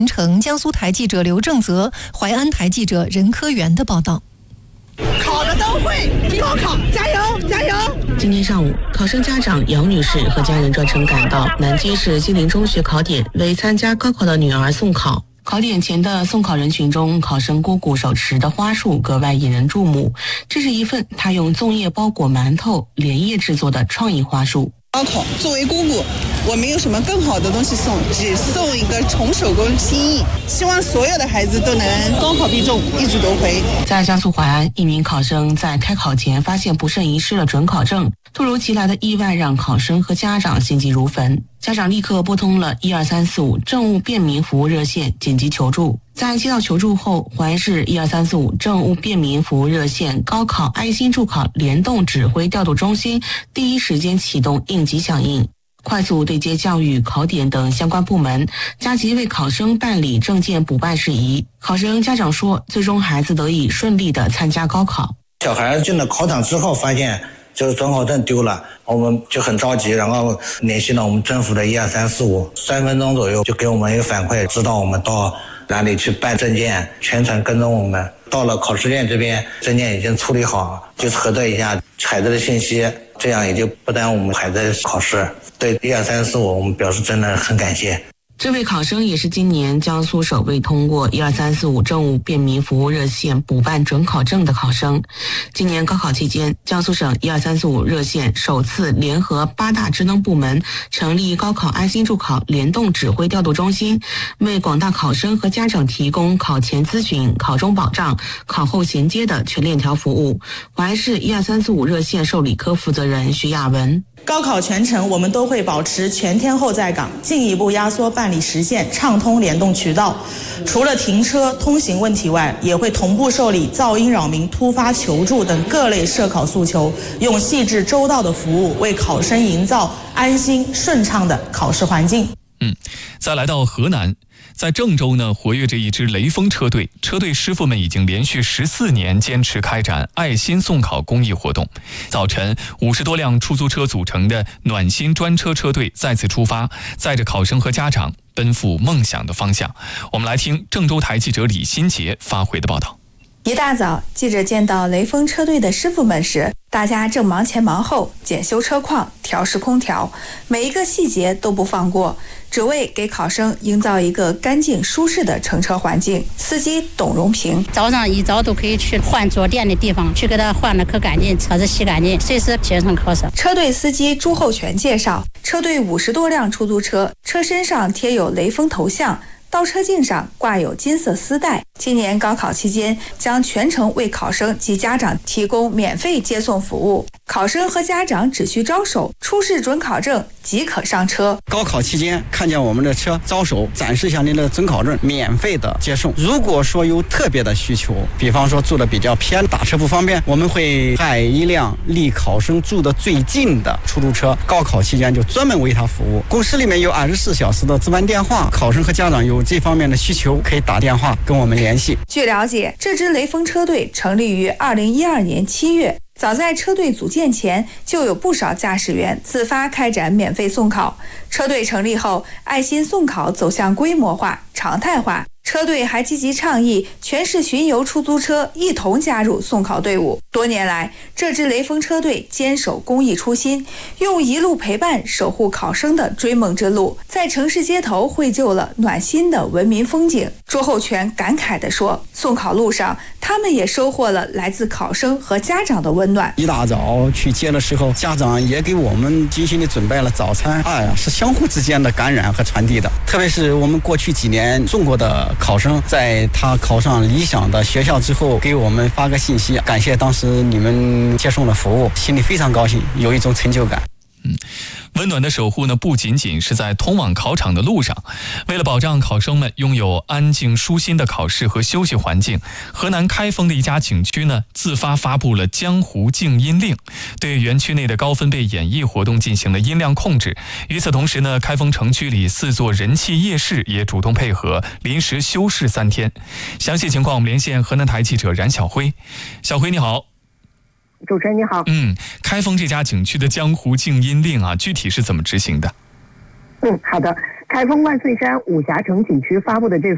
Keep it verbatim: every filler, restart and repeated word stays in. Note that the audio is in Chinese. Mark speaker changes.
Speaker 1: 城江苏台记者刘正泽、淮安台记者任科元的报道。
Speaker 2: 考的都会，高考加油加油！
Speaker 3: 今天上午，考生家长杨女士和家人专程赶到南京市金陵中学考点，为参加高考的女儿送考。考点前的送考人群中，考生姑姑手持的花束格外引人注目。这是一份她用粽叶包裹馒头连叶制作的创意花束。
Speaker 2: 高考作为姑姑，我没有什么更好的东西送，只送一个重手工心意，希望所有的孩子都能高考必中，一举夺回。
Speaker 3: 在江苏淮安，一名考生在开考前发现不慎遗失了准考证，突如其来的意外让考生和家长心急如焚。家长立刻拨通了一二三四五政务便民服务热线紧急求助。在接到求助后，淮安市一二三四五政务便民服务热线高考爱心助考联动指挥调度中心第一时间启动应急响应，快速对接教育、考点等相关部门，加急为考生办理证件补办事宜。考生家长说，最终孩子得以顺利地参加高考。
Speaker 4: 小孩进了考场之后，发现就是准考证丢了，我们就很着急，然后联系了我们政府的一二三四五，三分钟左右就给我们一个反馈，知道我们到哪里去办证件，全程跟踪我们。到了考试院这边，证件已经处理好，就是核对一下孩子的信息，这样也就不耽误我们孩子的考试。对一二三四五，我们表示真的很感谢。
Speaker 3: 这位考生也是今年江苏首位通过一二三四五政务便民服务热线补办准考证的考生。今年高考期间，江苏省一二三四五热线首次联合八大职能部门成立高考爱心助考联动指挥调度中心，为广大考生和家长提供考前咨询、考中保障、考后衔接的全链条服务。淮安市一二三四五热线受理科负责人徐亚文。
Speaker 5: 高考全程我们都会保持全天候在岗，进一步压缩办理时限，畅通联动渠道。除了停车通行问题外，也会同步受理噪音扰民、突发求助等各类涉考诉求，用细致周到的服务为考生营造安心顺畅的考试环境。
Speaker 6: 嗯，再来到河南。在郑州呢，活跃着一支雷锋车队，车队师傅们已经连续十四年坚持开展爱心送考公益活动。早晨，五十多辆出租车组成的暖心专车车队再次出发，载着考生和家长奔赴梦想的方向。我们来听郑州台记者李新杰发回的报道。
Speaker 7: 一大早，记者见到雷锋车队的师傅们时，大家正忙前忙后检修车况、调试空调，每一个细节都不放过，只为给考生营造一个干净舒适的乘车环境。司机董荣平：
Speaker 8: 早上一早都可以去换坐垫的地方，去给他换的可干净，车子洗干净，随时节省考试。
Speaker 7: 车队司机朱厚全介绍，车队五十多辆出租车，车身上贴有雷锋头像，倒车镜上挂有金色丝带。今年高考期间，将全程为考生及家长提供免费接送服务。考生和家长只需招手，出示准考证即可上车。
Speaker 9: 高考期间看见我们的车，招手展示一下您的准考证，免费的接送。如果说有特别的需求，比方说住的比较偏，打车不方便，我们会派一辆离考生住的最近的出租车，高考期间就专门为他服务。公司里面有二十四小时的值班电话，考生和家长有这方面的需求，可以打电话跟我们联系。
Speaker 7: 据了解，这支雷锋车队成立于二零一二年七月。早在车队组建前，就有不少驾驶员自发开展免费送考。车队成立后，爱心送考走向规模化、常态化。车队还积极倡议全市巡游出租车一同加入送考队伍。多年来，这支雷锋车队坚守公益初心，用一路陪伴守护考生的追梦之路，在城市街头绘就了暖心的文明风景。朱厚全感慨地说，送考路上他们也收获了来自考生和家长的温暖。
Speaker 9: 一大早去接的时候，家长也给我们精心的准备了早餐，哎呀，是相互之间的感染和传递的。特别是我们过去几年送过的考生，在他考上理想的学校之后，给我们发个信息，感谢当时你们接送的服务，心里非常高兴，有一种成就感。
Speaker 6: 嗯，温暖的守护呢，不仅仅是在通往考场的路上。为了保障考生们拥有安静舒心的考试和休息环境，河南开封的一家景区呢，自发发布了江湖静音令，对园区内的高分贝演艺活动进行了音量控制。与此同时呢，开封城区里四座人气夜市也主动配合，临时休市三天。详细情况我们连线河南台记者冉晓辉。小辉你好。
Speaker 10: 主持人你好。
Speaker 6: 嗯，开封这家景区的江湖静音令啊，具体是怎么执行的？
Speaker 10: 嗯，好的。开封万岁山武侠城景区发布的这